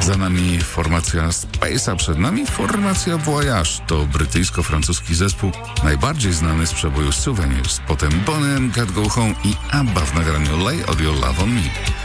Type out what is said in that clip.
Za nami formacja Space, a przed nami formacja Voyage. To brytyjsko-francuski zespół, najbardziej znany z przeboju Souvenirs. Potem Boney M. Got Go Home i ABBA w nagraniu Lay All Your Love on Me.